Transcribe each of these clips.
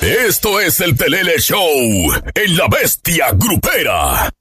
Esto es el Telele Show en La Bestia Grupera.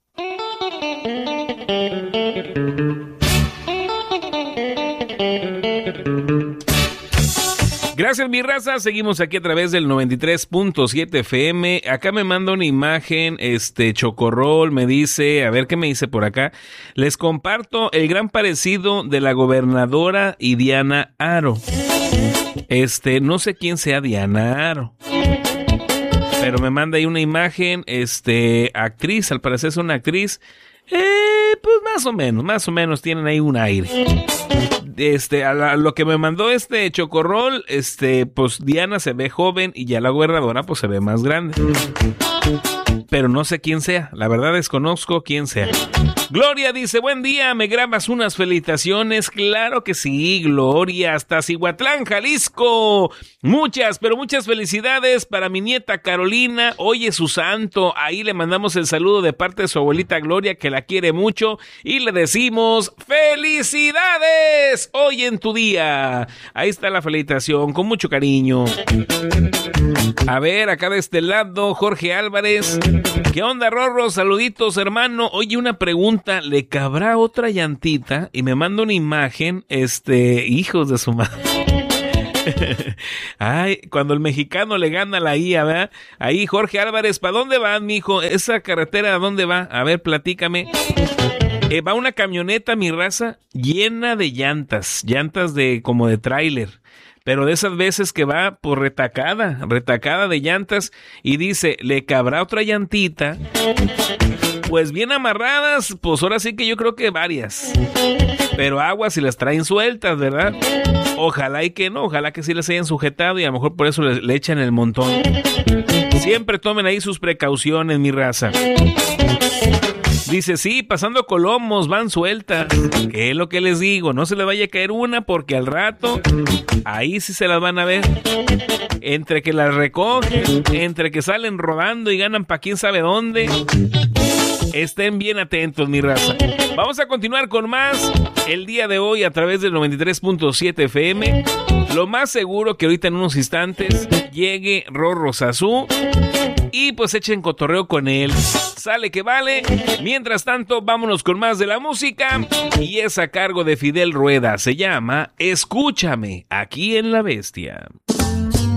Gracias, mi raza. Seguimos aquí a través del 93.7 FM. Acá me manda una imagen, Chocorrol me dice, a ver qué me dice por acá. Les comparto el gran parecido de la gobernadora y Diana Aro. No sé quién sea Diana Aro, pero me manda ahí una imagen, actriz, al parecer es una actriz. Pues más o menos tienen ahí un aire. A lo que me mandó Chocorrol, pues Diana se ve joven y ya la gobernadora pues se ve más grande. Pero no sé quién sea, la verdad desconozco quién sea. Gloria dice, buen día, ¿me grabas unas felicitaciones? Claro que sí, Gloria, hasta Cihuatlán, Jalisco. Muchas felicidades para mi nieta Carolina, hoy es su santo. Ahí le mandamos el saludo de parte de su abuelita Gloria, que la quiere mucho, y le decimos ¡felicidades! Hoy en tu día. Ahí está la felicitación, con mucho cariño. A ver, acá de este lado, Jorge Álvarez. ¿Qué onda, Rorro? Saluditos, hermano. Oye, una pregunta, ¿le cabrá otra llantita? Y me manda una imagen, hijos de su madre. Ay, cuando el mexicano le gana la IA, ¿verdad? Ahí, Jorge Álvarez, ¿para dónde van, mijo? ¿Esa carretera a dónde va? A ver, platícame. Va una camioneta, mi raza, llena de llantas como de tráiler. Pero de esas veces que va por retacada de llantas, y dice, ¿le cabrá otra llantita? Pues bien amarradas, pues ahora sí que yo creo que varias. Pero aguas si las traen sueltas, ¿verdad? Ojalá y que no, ojalá que sí las hayan sujetado y a lo mejor por eso le echan el montón. Siempre tomen ahí sus precauciones, mi raza. Dice, sí, pasando Colomos, van sueltas. ¿Qué es lo que les digo? No se le vaya a caer una porque al rato, ahí sí se las van a ver. Entre que las recogen, entre que salen rodando y ganan pa' quién sabe dónde. Estén bien atentos, mi raza. Vamos a continuar con más el día de hoy a través del 93.7 FM. Lo más seguro que ahorita en unos instantes llegue Rorro Sazú y pues echen cotorreo con él. Sale que vale. Mientras tanto, vámonos con más de la música. Y es a cargo de Fidel Rueda. Se llama Escúchame, aquí en La Bestia.